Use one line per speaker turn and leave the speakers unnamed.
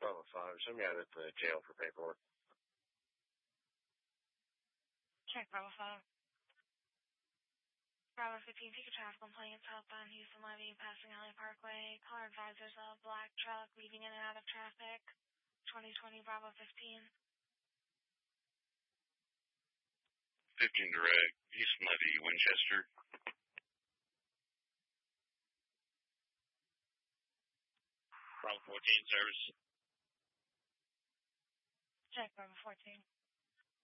Bravo 5. Send me out at the jail for paperwork.
Check Bravo 5. Bravo 15, Pico traffic complaint southbound Houston Levy, passing Alley Parkway. Caller advisors of black truck weaving in and out of traffic. 2020 Bravo 15.
15 direct, Houston Levy, Winchester.
Bravo 14 service.
Check Bravo 14.